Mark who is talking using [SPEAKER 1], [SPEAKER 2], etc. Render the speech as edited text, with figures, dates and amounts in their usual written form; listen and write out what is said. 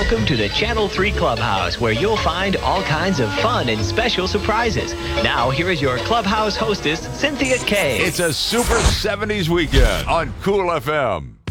[SPEAKER 1] Welcome to the Channel 3 Clubhouse, where you'll find all kinds of fun and special surprises. Now, here is your Clubhouse hostess, Cynthia Kay.
[SPEAKER 2] It's a super 70s weekend on Cool FM.